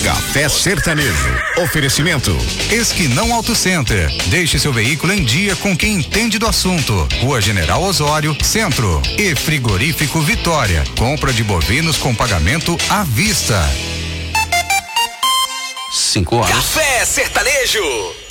Café Sertanejo. Oferecimento Esquinão Auto Center. Deixe seu veículo em dia com quem entende do assunto. Rua General Osório, Centro. E Frigorífico Vitória. Compra de bovinos com pagamento à vista. 5 horas. Café Sertanejo.